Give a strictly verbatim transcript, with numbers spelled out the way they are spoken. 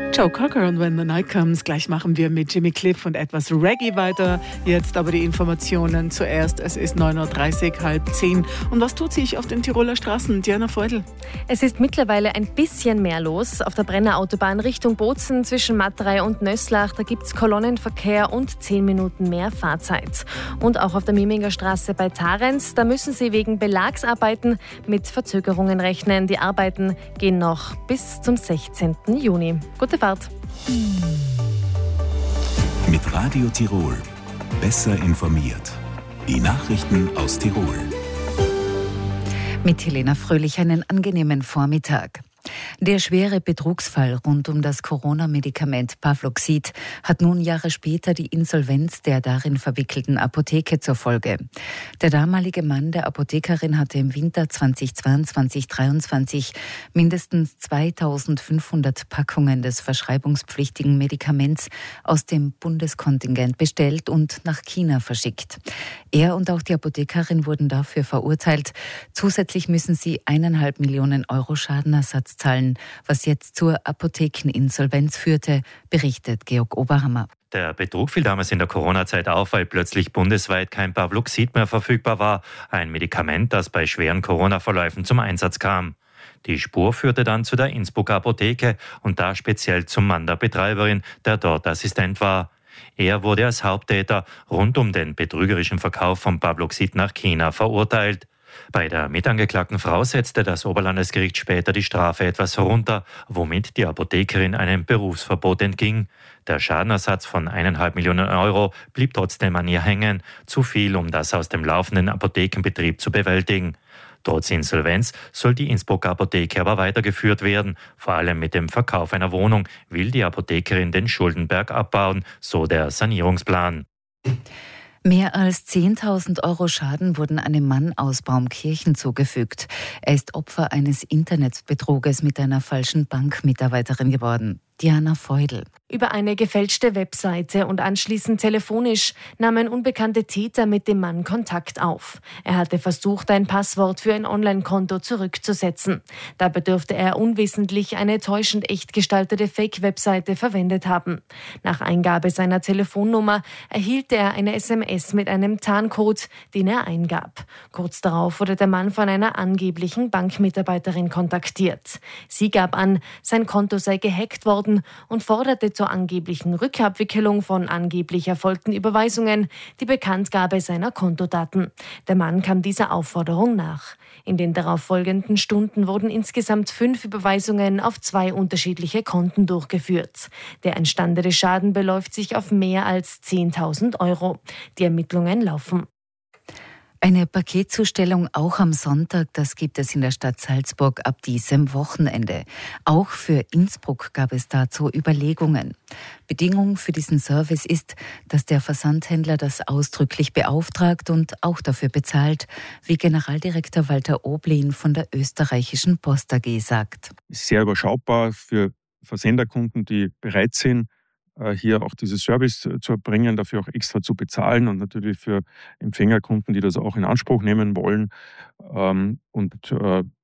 Joe Cocker und When the Night Comes. Gleich machen wir mit Jimmy Cliff und etwas Reggae weiter. Jetzt aber die Informationen zuerst. Es ist neun Uhr dreißig, halb zehn. Und was tut sich auf den Tiroler Straßen? Diana Feudel. Es ist mittlerweile ein bisschen mehr los. Auf der Brenner Autobahn Richtung Bozen zwischen Matterei und Nösslach, da gibt es Kolonnenverkehr und zehn Minuten mehr Fahrzeit. Und auch auf der Miminger Straße bei Tarenz, da müssen Sie wegen Belagsarbeiten mit Verzögerungen rechnen. Die Arbeiten gehen noch bis zum sechzehnten Juni. Gute Fahrt. Mit Radio Tirol. Besser informiert. Die Nachrichten aus Tirol. Mit Helena Fröhlich einen angenehmen Vormittag. Der schwere Betrugsfall rund um das Corona-Medikament Pavloxid hat nun Jahre später die Insolvenz der darin verwickelten Apotheke zur Folge. Der damalige Mann der Apothekerin hatte im Winter zweitausendzweiundzwanzig dreiundzwanzig mindestens zweitausendfünfhundert Packungen des verschreibungspflichtigen Medikaments aus dem Bundeskontingent bestellt und nach China verschickt. Er und auch die Apothekerin wurden dafür verurteilt. Zusätzlich müssen sie eineinhalb Millionen Euro Schadenersatz zahlen, was jetzt zur Apothekeninsolvenz führte, berichtet Georg Oberhammer. Der Betrug fiel damals in der Corona-Zeit auf, weil plötzlich bundesweit kein Pavloxid mehr verfügbar war, ein Medikament, das bei schweren Corona-Verläufen zum Einsatz kam. Die Spur führte dann zu der Innsbrucker Apotheke und da speziell zum Mann der Betreiberin, der dort Assistent war. Er wurde als Haupttäter rund um den betrügerischen Verkauf von Pavloxid nach China verurteilt. Bei der mitangeklagten Frau setzte das Oberlandesgericht später die Strafe etwas herunter, womit die Apothekerin einem Berufsverbot entging. Der Schadenersatz von eineinhalb Millionen Euro blieb trotzdem an ihr hängen, zu viel, um das aus dem laufenden Apothekenbetrieb zu bewältigen. Trotz Insolvenz soll die Innsbrucker Apotheke aber weitergeführt werden. Vor allem mit dem Verkauf einer Wohnung will die Apothekerin den Schuldenberg abbauen, so der Sanierungsplan. Mehr als zehntausend Euro Schaden wurden einem Mann aus Baumkirchen zugefügt. Er ist Opfer eines Internetbetruges mit einer falschen Bankmitarbeiterin geworden. Diana Feudel. Über eine gefälschte Webseite und anschließend telefonisch nahmen unbekannte Täter mit dem Mann Kontakt auf. Er hatte versucht, ein Passwort für ein Online-Konto zurückzusetzen. Dabei dürfte er unwissentlich eine täuschend echt gestaltete Fake-Webseite verwendet haben. Nach Eingabe seiner Telefonnummer erhielt er eine S M S mit einem Tarncode, den er eingab. Kurz darauf wurde der Mann von einer angeblichen Bankmitarbeiterin kontaktiert. Sie gab an, sein Konto sei gehackt worden und forderte zur angeblichen Rückabwicklung von angeblich erfolgten Überweisungen die Bekanntgabe seiner Kontodaten. Der Mann kam dieser Aufforderung nach. In den darauffolgenden Stunden wurden insgesamt fünf Überweisungen auf zwei unterschiedliche Konten durchgeführt. Der entstandene Schaden beläuft sich auf mehr als zehntausend Euro. Die Ermittlungen laufen. Eine Paketzustellung auch am Sonntag, das gibt es in der Stadt Salzburg ab diesem Wochenende. Auch für Innsbruck gab es dazu Überlegungen. Bedingung für diesen Service ist, dass der Versandhändler das ausdrücklich beauftragt und auch dafür bezahlt, wie Generaldirektor Walter Oblin von der österreichischen Post A G sagt. Sehr überschaubar für Versenderkunden, die bereit sind, hier auch dieses Service zu erbringen, dafür auch extra zu bezahlen und natürlich für Empfängerkunden, die das auch in Anspruch nehmen wollen. Und